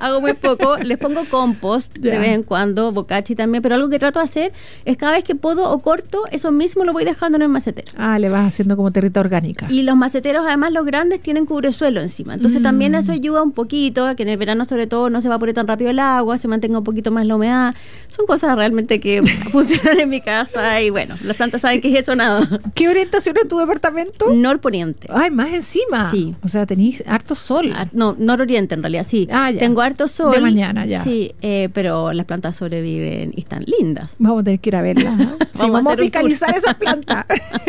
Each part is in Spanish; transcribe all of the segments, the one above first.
hago muy poco. Les pongo compost de vez en cuando, bocachi también, pero algo que trato de hacer es cada vez que puedo o corto, eso mismo lo voy dejando en el macetero. Le vas haciendo como territa orgánica. Y los maceteros, además, los grandes tienen cubresuelo encima. Entonces también eso ayuda un poquito a que en el verano, sobre todo, no se evapore tan rápido el agua, se mantenga un poquito más la humedad. Son cosas realmente que funcionan en mi casa y bueno, las plantas saben que es eso nada. ¿Qué orientación es tu departamento? Norponiente. Ay, más encima. Sí. O sea, tenéis harto sol. No, nororiente en realidad, sí. Ya. Tengo harto sol. De mañana, ya. Sí, pero las plantas sobreviven y están lindas. Vamos a tener que ir a verlas, ¿no? Vamos a fiscalizar esas plantas.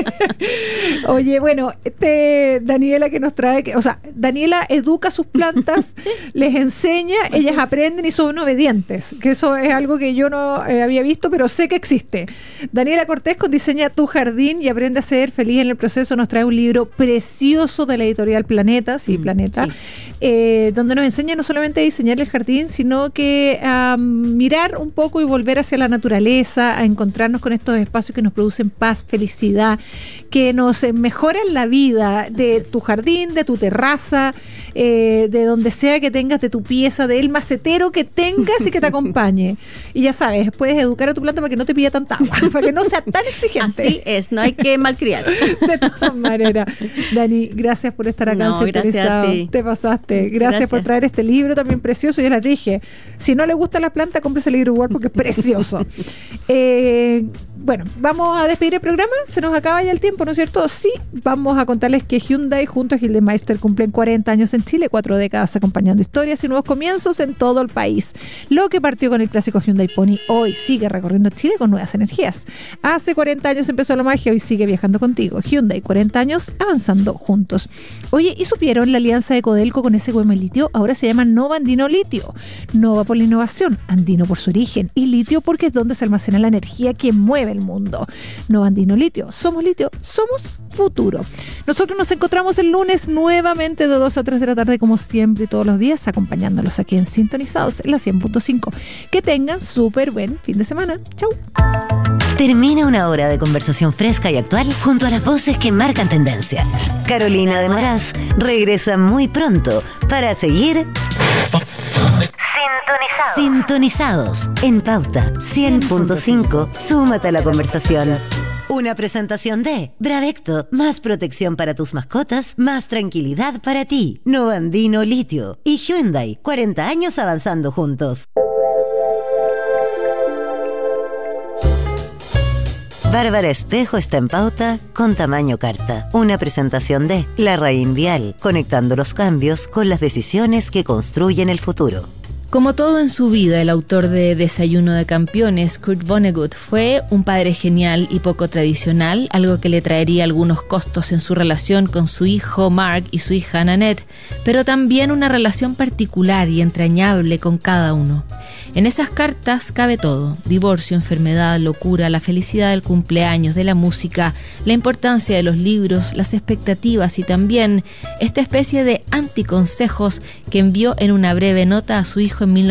Oye, bueno, Daniela que nos trae, Daniela educa a sus plantas, ¿sí? Les enseña, ellas aprenden y son obedientes, que eso es algo que yo no había visto, pero sé que existe. Daniela Cortés con Diseña tu Jardín y aprende a ser feliz en el proceso nos trae un libro precioso de la editorial Planeta, Planeta, donde nos enseña no solamente a diseñar el jardín, sino que a mirar un poco y volver hacia la naturaleza, a encontrarnos con estos espacios que nos producen paz, felicidad, que nos mejoran la vida de tu jardín, de tu terraza, de donde sea que tengas, de tu pieza, del macetero que tengas y que te acompañe. Y ya sabes, puedes educar a tu planta para que no te pida tanta agua, para que no sea tan exigente. Así es, no hay que malcriar. De todas maneras. Dani, gracias por estar acá. Gracias a ti. Te pasaste. Gracias por traer este libro también precioso. Ya les dije, si no le gusta la planta, cómprese el libro igual porque es precioso. Bueno, vamos a despedir el programa. Se nos acaba ya el tiempo, ¿no es cierto? Sí, vamos a contarles que Hyundai junto a Gildemeister cumplen 40 años en Chile, 4 décadas acompañando historias y nuevos comienzos en todo el país. Lo que partió con el clásico Hyundai Pony hoy sigue recorriendo Chile con nuevas energías. Hace 40 años empezó la magia, hoy sigue viajando contigo. Hyundai, 40 años avanzando juntos. Oye, ¿y supieron la alianza de Codelco con ese SQM Litio? Ahora se llama Nova Andino Litio. Nova por la innovación, andino por su origen y litio porque es donde se almacena la energía que mueve el mundo. Nova Andino Litio, somos futuro. Nosotros nos encontramos el lunes nuevamente de 2 a 3 de la tarde como siempre todos los días acompañándolos aquí en Sintonizados en la 100.5. Que tengan súper buen fin de semana. Chau. Termina una hora de conversación fresca y actual junto a las voces que marcan tendencia. Carolina de Moraz regresa muy pronto para seguir sintonizados en Pauta 100.5. Súmate a la conversación. Una presentación de Bravecto, más protección para tus mascotas, más tranquilidad para ti. Nova Andino Litio y Hyundai, 40 años avanzando juntos. Bárbara Espejo está en Pauta con tamaño carta. Una presentación de La Raín Vial, conectando los cambios con las decisiones que construyen el futuro. Como todo en su vida, el autor de Desayuno de Campeones, Kurt Vonnegut, fue un padre genial y poco tradicional, algo que le traería algunos costos en su relación con su hijo Mark y su hija Nanette, pero también una relación particular y entrañable con cada uno. En esas cartas cabe todo: divorcio, enfermedad, locura, la felicidad del cumpleaños, de la música, la importancia de los libros, las expectativas y también esta especie de anticonsejos que envió en una breve nota a su hijo en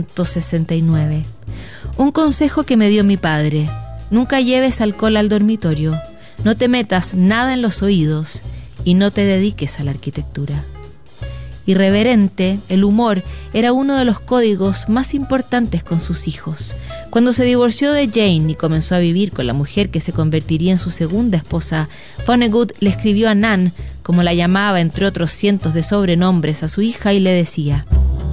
1969. Un consejo que me dio mi padre: nunca lleves alcohol al dormitorio, no te metas nada en los oídos y no te dediques a la arquitectura. Irreverente, el humor era uno de los códigos más importantes con sus hijos. Cuando se divorció de Jane y comenzó a vivir con la mujer que se convertiría en su segunda esposa, Vonnegut le escribió a Nan, como la llamaba entre otros cientos de sobrenombres, a su hija y le decía: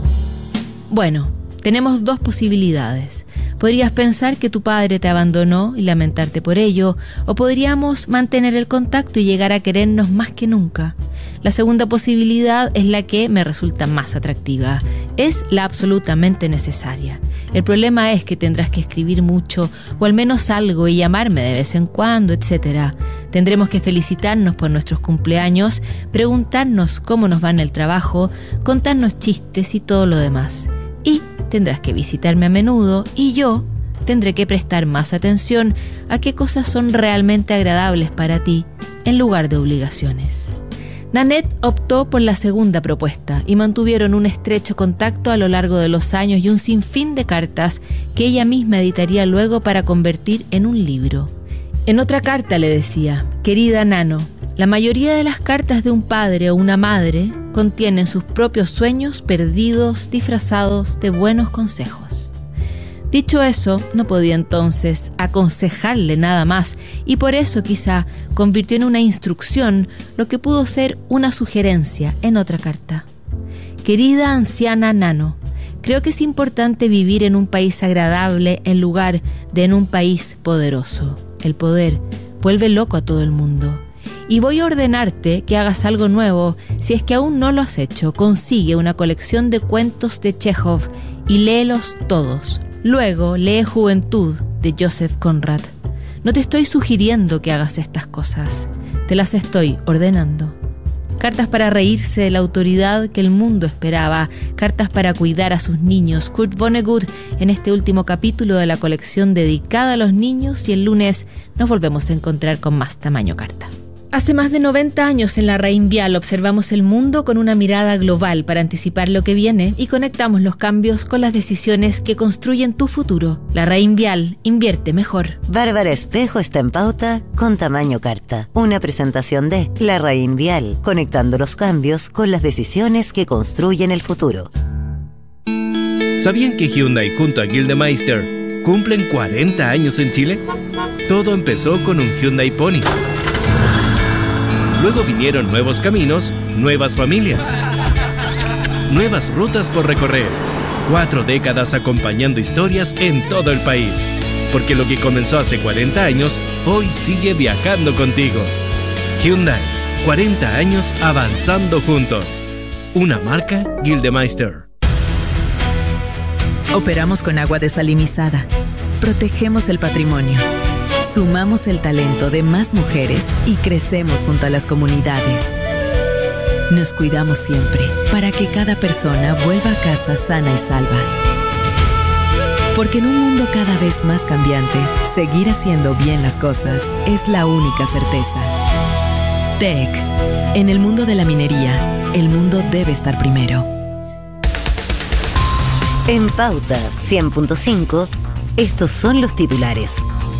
bueno, tenemos 2 posibilidades. Podrías pensar que tu padre te abandonó y lamentarte por ello, o podríamos mantener el contacto y llegar a querernos más que nunca. La segunda posibilidad es la que me resulta más atractiva. Es la absolutamente necesaria. El problema es que tendrás que escribir mucho, o al menos algo, y llamarme de vez en cuando, etc. Tendremos que felicitarnos por nuestros cumpleaños, preguntarnos cómo nos va en el trabajo, contarnos chistes y todo lo demás. Y tendrás que visitarme a menudo y yo tendré que prestar más atención a qué cosas son realmente agradables para ti en lugar de obligaciones. Nanette optó por la segunda propuesta y mantuvieron un estrecho contacto a lo largo de los años y un sinfín de cartas que ella misma editaría luego para convertir en un libro. En otra carta le decía: querida Nano, la mayoría de las cartas de un padre o una madre contienen sus propios sueños perdidos, disfrazados de buenos consejos. Dicho eso, no podía entonces aconsejarle nada más, y por eso quizá convirtió en una instrucción lo que pudo ser una sugerencia en otra carta. Querida anciana Nano, creo que es importante vivir en un país agradable en lugar de en un país poderoso. El poder vuelve loco a todo el mundo. Y voy a ordenarte que hagas algo nuevo. Si es que aún no lo has hecho, consigue una colección de cuentos de Chekhov y léelos todos. Luego, lee Juventud de Joseph Conrad. No te estoy sugiriendo que hagas estas cosas, te las estoy ordenando. Cartas para reírse de la autoridad que el mundo esperaba, cartas para cuidar a sus niños. Kurt Vonnegut en este último capítulo de la colección dedicada a los niños, y el lunes nos volvemos a encontrar con más Tamaño Carta. Hace más de 90 años en la Reinvial observamos el mundo con una mirada global para anticipar lo que viene y conectamos los cambios con las decisiones que construyen tu futuro. La Reinvial, invierte mejor. Bárbara Espejo está en pauta con Tamaño Carta. Una presentación de La Reinvial, conectando los cambios con las decisiones que construyen el futuro. ¿Sabían que Hyundai junto a Gildemeister cumplen 40 años en Chile? Todo empezó con un Hyundai Pony. Luego vinieron nuevos caminos, nuevas familias, nuevas rutas por recorrer. 4 décadas acompañando historias en todo el país. Porque lo que comenzó hace 40 años, hoy sigue viajando contigo. Hyundai, 40 años avanzando juntos. Una marca Gildemeister. Operamos con agua desalinizada. Protegemos el patrimonio. Sumamos el talento de más mujeres y crecemos junto a las comunidades. Nos cuidamos siempre para que cada persona vuelva a casa sana y salva. Porque en un mundo cada vez más cambiante, seguir haciendo bien las cosas es la única certeza. TEC. En el mundo de la minería, el mundo debe estar primero. En Pauta 100.5, estos son los titulares.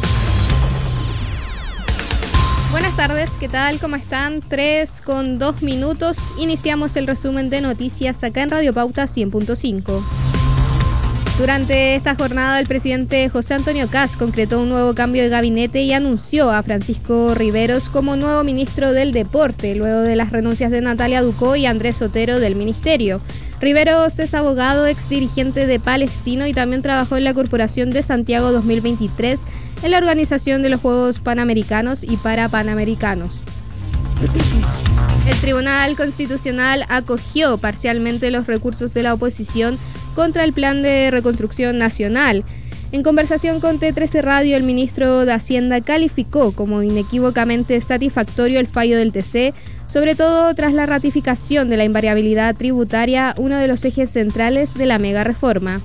Buenas tardes, ¿qué tal? ¿Cómo están? 3:02. Iniciamos el resumen de noticias acá en Radio Pauta 100.5. Durante esta jornada, el presidente José Antonio Kast concretó un nuevo cambio de gabinete y anunció a Francisco Riveros como nuevo ministro del Deporte, luego de las renuncias de Natalia Ducó y Andrés Sotero del ministerio. Riveros es abogado, exdirigente de Palestino y también trabajó en la Corporación de Santiago 2023 en la organización de los Juegos Panamericanos y Parapanamericanos. El Tribunal Constitucional acogió parcialmente los recursos de la oposición contra el Plan de Reconstrucción Nacional. En conversación con T13 Radio, el ministro de Hacienda calificó como inequívocamente satisfactorio el fallo del TC, sobre todo tras la ratificación de la invariabilidad tributaria, uno de los ejes centrales de la mega reforma.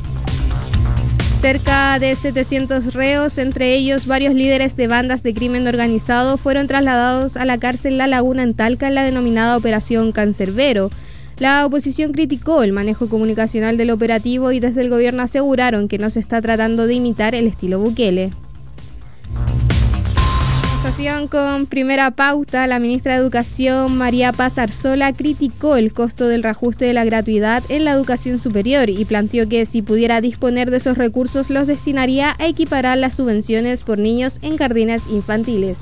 Cerca de 700 reos, entre ellos varios líderes de bandas de crimen organizado, fueron trasladados a la cárcel La Laguna en Talca en la denominada Operación Cancerbero. La oposición criticó el manejo comunicacional del operativo y desde el gobierno aseguraron que no se está tratando de imitar el estilo Bukele. Con Primera Pauta, la ministra de Educación, María Paz Arzola, criticó el costo del reajuste de la gratuidad en la educación superior y planteó que si pudiera disponer de esos recursos los destinaría a equiparar las subvenciones por niños en jardines infantiles.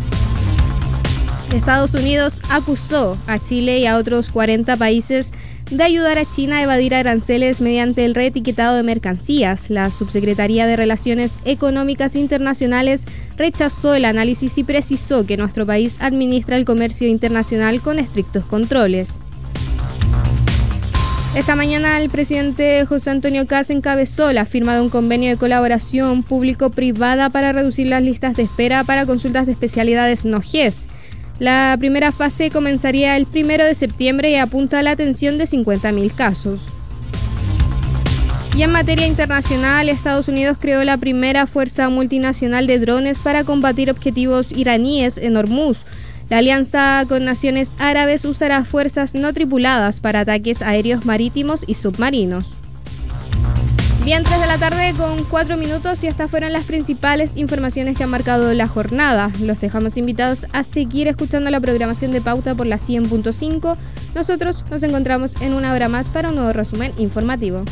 Estados Unidos acusó a Chile y a otros 40 países de ayudar a China a evadir aranceles mediante el reetiquetado de mercancías. La Subsecretaría de Relaciones Económicas Internacionales rechazó el análisis y precisó que nuestro país administra el comercio internacional con estrictos controles. Esta mañana el presidente José Antonio Kast encabezó la firma de un convenio de colaboración público-privada para reducir las listas de espera para consultas de especialidades no GES. La primera fase comenzaría el 1 de septiembre y apunta a la atención de 50.000 casos. Y en materia internacional, Estados Unidos creó la primera fuerza multinacional de drones para combatir objetivos iraníes en Hormuz. La alianza con naciones árabes usará fuerzas no tripuladas para ataques aéreos marítimos y submarinos. Bien, 3 de la tarde con 4 minutos y estas fueron las principales informaciones que han marcado la jornada. Los dejamos invitados a seguir escuchando la programación de Pauta por la 100.5. Nosotros nos encontramos en una hora más para un nuevo resumen informativo.